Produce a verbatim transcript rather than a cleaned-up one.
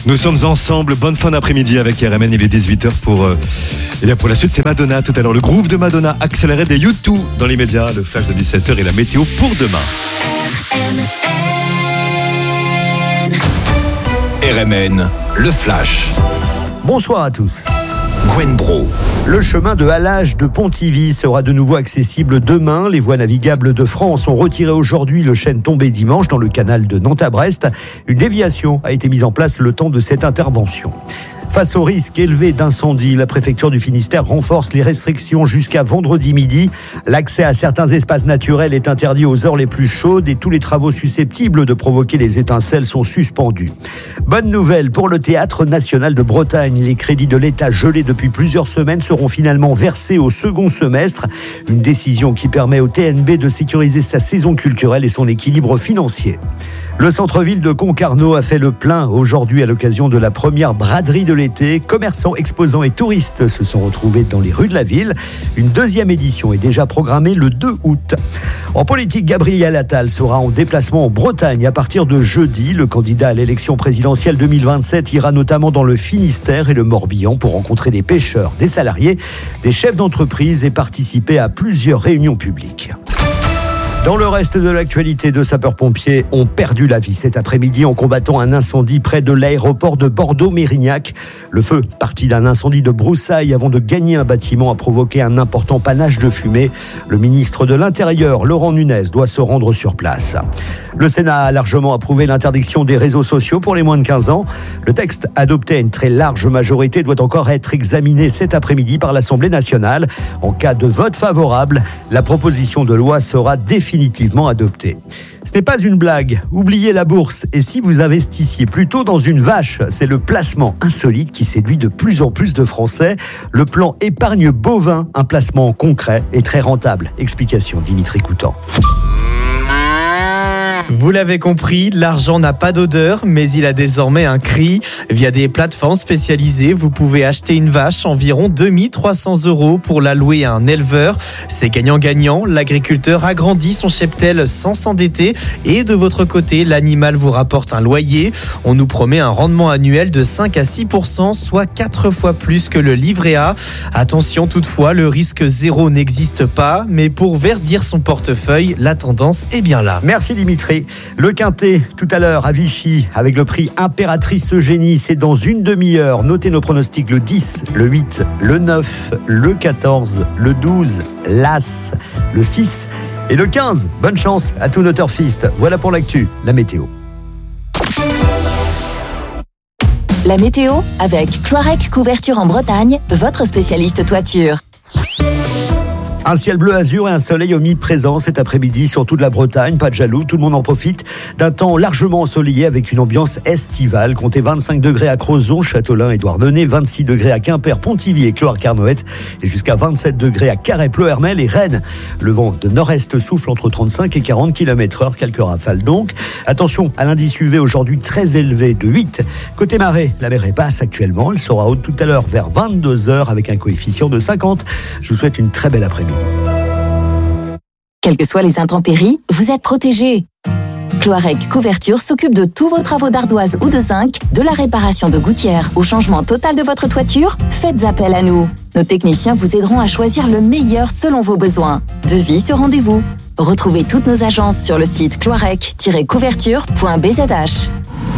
Nous sommes ensemble, bonne fin d'après-midi avec R M N, il est dix-huit heures pour, euh, et bien pour la suite c'est Madonna tout à l'heure, le groove de Madonna accéléré des U deux dans les médias, le flash de dix-sept heures et la météo pour demain. R M N, le flash. Bonsoir à tous. Gwen Bro. Le chemin de halage de Pontivy sera de nouveau accessible demain. Les voies navigables de France ont retiré aujourd'hui le chêne tombé dimanche dans le canal de Nantes à Brest. Une déviation a été mise en place le temps de cette intervention. Face au risque élevé d'incendie, la préfecture du Finistère renforce les restrictions jusqu'à vendredi midi. L'accès à certains espaces naturels est interdit aux heures les plus chaudes et tous les travaux susceptibles de provoquer des étincelles sont suspendus. Bonne nouvelle pour le Théâtre National de Bretagne. Les crédits de l'État gelés depuis plusieurs semaines seront finalement versés au second semestre. Une décision qui permet au T N B de sécuriser sa saison culturelle et son équilibre financier. Le centre-ville de Concarneau a fait le plein aujourd'hui à l'occasion de la première braderie de l'été. Commerçants, exposants et touristes se sont retrouvés dans les rues de la ville. Une deuxième édition est déjà programmée le deux août. En politique, Gabriel Attal sera en déplacement en Bretagne à partir de jeudi. Le candidat à l'élection présidentielle deux mille vingt-sept ira notamment dans le Finistère et le Morbihan pour rencontrer des pêcheurs, des salariés, des chefs d'entreprise et participer à plusieurs réunions publiques. Dans le reste de l'actualité, deux sapeurs-pompiers ont perdu la vie cet après-midi en combattant un incendie près de l'aéroport de Bordeaux-Mérignac. Le feu, parti d'un incendie de broussailles avant de gagner un bâtiment, a provoqué un important panache de fumée. Le ministre de l'Intérieur, Laurent Nunez, doit se rendre sur place. Le Sénat a largement approuvé l'interdiction des réseaux sociaux pour les moins de quinze ans. Le texte, adopté à une très large majorité, doit encore être examiné cet après-midi par l'Assemblée nationale. En cas de vote favorable, la proposition de loi sera définitivement adoptée. Ce n'est pas une blague, oubliez la bourse et si vous investissiez plutôt dans une vache, c'est le placement insolite qui séduit de plus en plus de Français. Le plan épargne bovin, un placement concret et très rentable. Explication Dimitri Coutan. Vous l'avez compris, l'argent n'a pas d'odeur, mais il a désormais un cri. Via des plateformes spécialisées, vous pouvez acheter une vache environ deux mille trois cents euros pour la louer à un éleveur. C'est gagnant-gagnant, l'agriculteur agrandit son cheptel sans s'endetter et de votre côté, l'animal vous rapporte un loyer. On nous promet un rendement annuel de cinq à six pour cent, soit quatre fois plus que le livret A. Attention toutefois, le risque zéro n'existe pas, mais pour verdir son portefeuille, la tendance est bien là. Merci Dimitri. Le Quintet, tout à l'heure à Vichy, avec le prix Impératrice Eugénie, c'est dans une demi-heure. Notez nos pronostics, le dix, le huit, le neuf, le quatorze, le douze, l'As, le six et le quinze. Bonne chance à tous nos turfistes. Voilà pour l'actu, la météo. La météo avec Cloirec Couverture en Bretagne, votre spécialiste toiture. Un ciel bleu azur et un soleil omniprésent cet après-midi sur toute la Bretagne. Pas de jaloux, tout le monde en profite d'un temps largement ensoleillé avec une ambiance estivale. Comptez vingt-cinq degrés à Crozon, Châtelain et Douarnenez, vingt-six degrés à Quimper, Pontivy et Clohars-Carnoët et jusqu'à vingt-sept degrés à Carhaix, Ploërmel et Rennes. Le vent de nord-est souffle entre trente-cinq et quarante kilomètres heure, quelques rafales donc. Attention à l'indice U V aujourd'hui très élevé de huit. Côté marée, la mer est basse actuellement. Elle sera haute tout à l'heure vers vingt-deux heures avec un coefficient de cinquante. Je vous souhaite une très belle après-midi. Quelles que soient les intempéries, vous êtes protégés. Cloirec Couverture s'occupe de tous vos travaux d'ardoise ou de zinc, de la réparation de gouttières au changement total de votre toiture. Faites appel à nous. Nos techniciens vous aideront à choisir le meilleur selon vos besoins. Devis sur rendez-vous. Retrouvez toutes nos agences sur le site cloirec tiret couverture point b z h.